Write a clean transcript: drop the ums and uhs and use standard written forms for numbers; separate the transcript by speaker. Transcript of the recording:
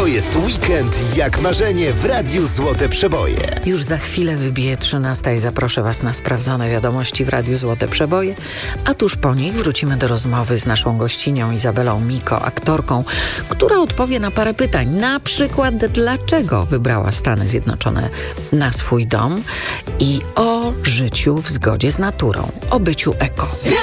Speaker 1: To jest weekend jak marzenie w Radiu Złote Przeboje.
Speaker 2: Już za chwilę wybije 13 i zaproszę Was na sprawdzone wiadomości w Radiu Złote Przeboje, a tuż po nich wrócimy do rozmowy z naszą gościnią Izabelą Miko, aktorką, która odpowie na parę pytań. Na przykład, dlaczego wybrała Stany Zjednoczone na swój dom i o życiu w zgodzie z naturą, o byciu eko.